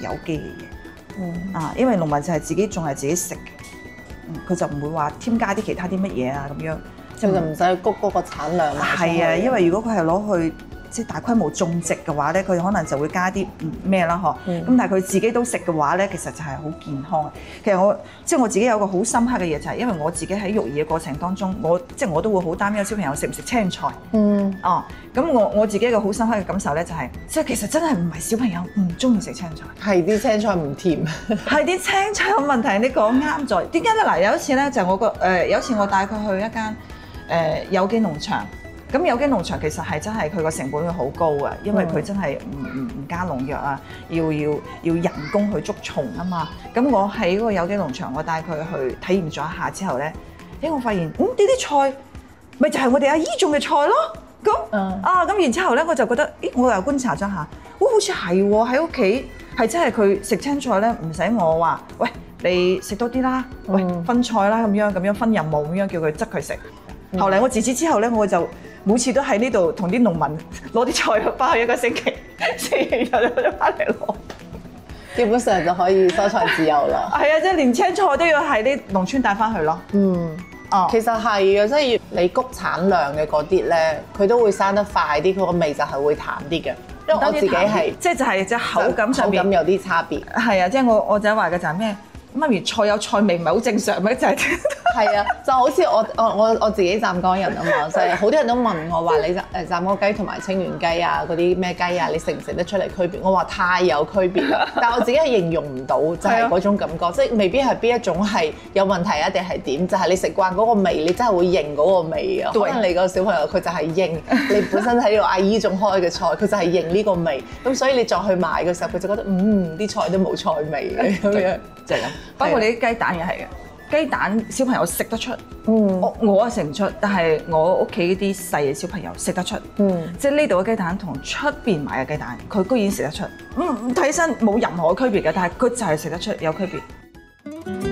有機嘅嘢，因為農民就係自己種係自己食嘅，佢就唔會話添加啲其他啲乜嘢啊咁樣， 佢就唔使谷嗰個產量。 係啊，因為如果佢係攞去即係大規模種植嘅話咧，佢可能就會加啲咩啦嗬。咁但係佢自己都食嘅話咧，其實就係好健康。其實我自己有個好深刻嘅嘢就係，因為我自己喺育兒嘅過程當中，我都會好擔憂小朋友食唔食青菜。咁我自己一個好深刻嘅感受咧就係，即係其實真係唔係小朋友唔中意食青菜， 係啲青菜唔甜， 係啲青菜有問題。你講啱咗。點解咧？嗱，有一次咧就有一次我帶佢去一間有機農場。咁有機農場其實係真係佢個成本會好高嘅，因為佢真係唔加農藥啊，要人工去捉蟲啊嘛。咁我喺嗰個有機農場，我帶佢去體驗咗一下之後咧，我發現呢啲菜咪就係我哋阿姨種嘅菜咯。咁然之後咧，我就覺得，我又觀察咗下，好似係喎，喺屋企係真係佢食青菜咧，唔使我話，喂，你食多啲啦，喂，分菜啦，咁樣分任務咁樣叫佢執佢食。後嚟我自此之後咧，我就每次都喺呢度同啲農民攞啲菜翻去一個星期，星期日就翻嚟攞。 基本上就可以蔬菜自由啦。 係啊，即係連青菜都要喺啲農村帶翻去咯。 其實係嘅，即係你谷產量嘅嗰啲咧，佢都會生得快啲，佢個味就係會淡啲嘅。因為我自己係即係就係隻口感上面有啲差別。 係啊，即係我仔話嘅就係咩？媽咪菜有菜味唔係好正常咩？就係係啊，就好似我自己湛江人啊嘛，就係好多人都問我話你湛江雞同埋清遠雞啊嗰啲咩雞啊，你食唔食得出嚟區別？我話太有區別啦，但係我自己係形容唔到，就係嗰種感覺，即係未必係邊一種係有問題啊，定係點？就係你食慣嗰個味，你真係會認嗰個味啊。可能你個小朋友佢就係認你本身喺度阿姨種開嘅菜，佢就係認呢個味，咁所以你再去買嘅時候，佢就覺得啲菜都冇菜味嘅咁樣，就係咁。包括你啲雞蛋又係嘅。雞蛋小朋友食得出，我食唔出，但係我屋企啲細嘅小朋友食得出，即係呢度嘅雞蛋同出邊買嘅雞蛋，佢居然食得出，睇起身冇任何區別嘅，但係佢就係食得出有區別。